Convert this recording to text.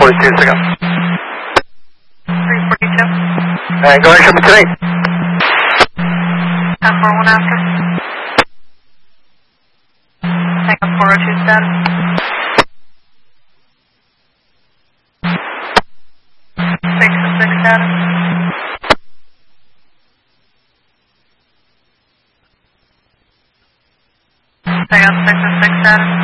1042, second. 342. And go ahead, show me today. 1041 after. Take up 402 status. 6 status. Take up 6 status.